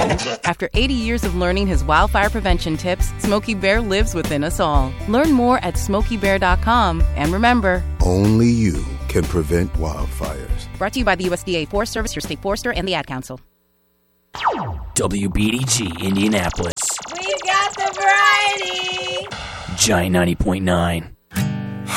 After 80 years of learning his wildfire prevention tips, Smokey Bear lives within us all. Learn more at SmokeyBear.com. And remember, only you can prevent wildfires. Brought to you by the USDA Forest Service, your state forester, and the Ad Council. WBDG Indianapolis. We've got the variety. Giant 90.9.